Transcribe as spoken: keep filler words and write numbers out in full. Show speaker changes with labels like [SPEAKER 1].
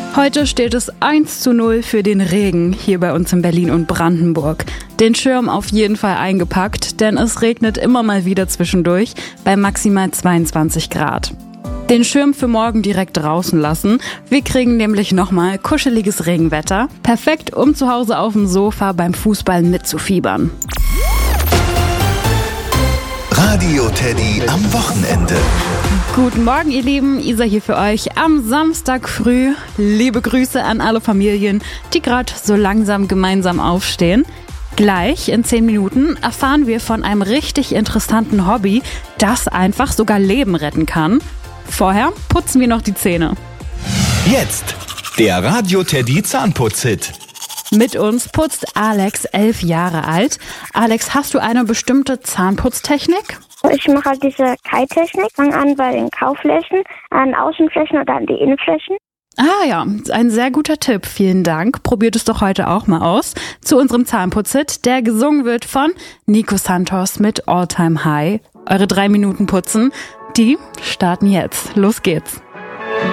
[SPEAKER 1] Heute steht es eins zu null für den Regen hier bei uns in Berlin und Brandenburg. Den Schirm auf jeden Fall eingepackt, denn es regnet immer mal wieder zwischendurch bei maximal zweiundzwanzig Grad. Den Schirm für morgen direkt draußen lassen. Wir kriegen nämlich nochmal kuscheliges Regenwetter. Perfekt, um zu Hause auf dem Sofa beim Fußball mitzufiebern.
[SPEAKER 2] Radio Teddy am Wochenende.
[SPEAKER 1] Guten Morgen, ihr Lieben. Isa hier für euch am Samstag früh. Liebe Grüße an alle Familien, die gerade so langsam gemeinsam aufstehen. Gleich in zehn Minuten erfahren wir von einem richtig interessanten Hobby, das einfach sogar Leben retten kann. Vorher putzen wir noch die Zähne.
[SPEAKER 2] Jetzt der Radio Teddy Zahnputz-Hit.
[SPEAKER 1] Mit uns putzt Alex, elf Jahre alt. Alex, hast du eine bestimmte Zahnputztechnik?
[SPEAKER 3] Ich mache halt diese Kai-Technik. Fang an bei den Kauflächen, an Außenflächen und an die Innenflächen.
[SPEAKER 1] Ah ja, ein sehr guter Tipp. Vielen Dank. Probiert es doch heute auch mal aus. Zu unserem Zahnputz-Hit, der gesungen wird von Nico Santos mit All Time High. Eure drei Minuten putzen, die starten jetzt. Los geht's.